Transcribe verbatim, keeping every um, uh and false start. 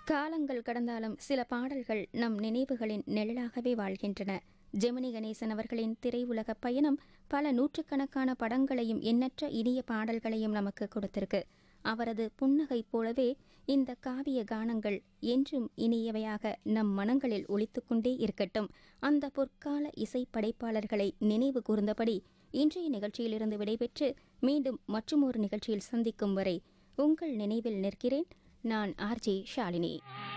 காலங்கள் கடந்தாலும் சில பாடல்கள் நம் நினைவுகளின் நிழலாகவே வாழ்கின்றன. ஜெமினி கணேசன் அவர்களின் திரையுலக பயணம் பல நூற்றுக்கணக்கான படங்களையும் எண்ணற்ற இனிய பாடல்களையும் நமக்கு கொடுத்திருக்கு. அவரது புன்னகை போலவே இந்த காவிய கானங்கள் என்றும் இனியவையாக நம் மனங்களில் ஒலித்துக்கொண்டே இருக்கட்டும். அந்த பொற்கால இசை படைப்பாளர்களை நினைவு கூர்ந்தபடி இன்றைய நிகழ்ச்சியிலிருந்து விடைபெற்று மீண்டும் மற்றுமொரு நிகழ்ச்சியில் சந்திக்கும் வரை உங்கள் நினைவில் நிற்கிறேன். நான் ஆர்ஜே ஷாலினி.